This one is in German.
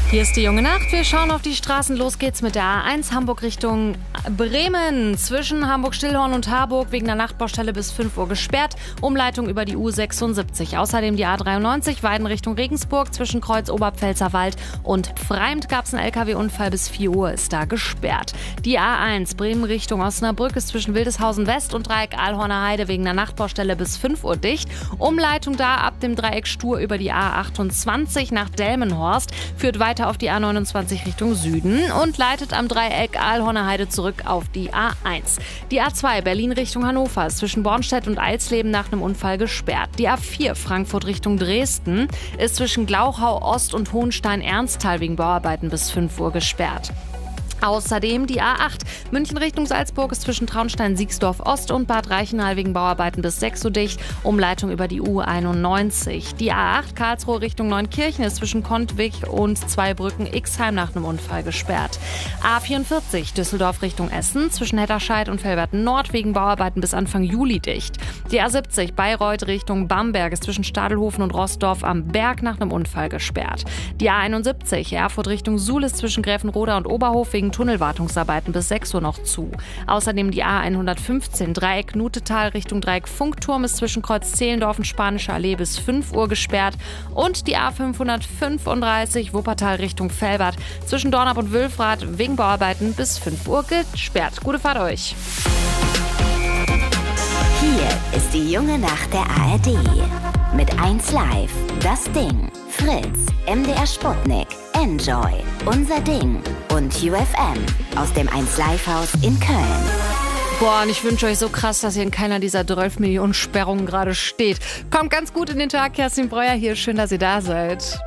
Hier ist die junge Nacht. Wir schauen auf die Straßen. Los geht's mit der A1 Hamburg Richtung Bremen. Zwischen Hamburg-Stillhorn und Harburg wegen der Nachtbaustelle bis 5 Uhr gesperrt. Umleitung über die U76. Außerdem die A93 Weiden Richtung Regensburg. Zwischen Kreuz Oberpfälzerwald und Pfreimd gab es einen LKW-Unfall. Bis 4 Uhr ist da gesperrt. Die A1 Bremen Richtung Osnabrück ist zwischen Wildeshausen West und Dreieck Alhorner Heide wegen der Nachtbaustelle bis 5 Uhr dicht. Umleitung da ab dem Dreieck Stur über die A28 nach Delmenhorst. Führt weiter auf die A29 Richtung Süden und leitet am Dreieck Alhorner Heide zurück auf die A1. Die A2 Berlin Richtung Hannover ist zwischen Bornstedt und Eisleben nach einem Unfall gesperrt. Die A4 Frankfurt Richtung Dresden ist zwischen Glauchau Ost und Hohenstein-Ernsthal wegen Bauarbeiten bis 5 Uhr gesperrt. Außerdem die A8 München Richtung Salzburg ist zwischen Traunstein-Siegsdorf Ost und Bad Reichenhall wegen Bauarbeiten bis 6 Uhr dicht. Umleitung über die U91. Die A8 Karlsruhe Richtung Neunkirchen ist zwischen Kontwig und Zweibrücken-Ixheim nach einem Unfall gesperrt. A44 Düsseldorf Richtung Essen zwischen Hetterscheid und Velverten Nord wegen Bauarbeiten bis Anfang Juli dicht. Die A70 Bayreuth Richtung Bamberg ist zwischen Stadelhofen und Rossdorf am Berg nach einem Unfall gesperrt. Die A71 Erfurt Richtung Suhl ist zwischen Gräfenroda und Oberhof wegen Tunnelwartungsarbeiten bis 6 Uhr noch zu. Außerdem die A115 Dreieck Nutetal Richtung Dreieck Funkturm ist zwischen Kreuz Zehlendorf und Spanische Allee bis 5 Uhr gesperrt. Und die A535 Wuppertal Richtung Velbert zwischen Dornap und Wülfrath wegen Bauarbeiten bis 5 Uhr gesperrt. Gute Fahrt euch! Hier ist die junge Nacht der ARD. Mit 1 Live, das Ding, Fritz, MDR Sputnik, Enjoy, Unser Ding und UFM aus dem 1 Live Haus in Köln. Boah, und ich wünsche euch so krass, dass ihr in keiner dieser 12 Millionen Sperrungen gerade steht. Kommt ganz gut in den Tag, Kerstin Breuer hier. Schön, dass ihr da seid.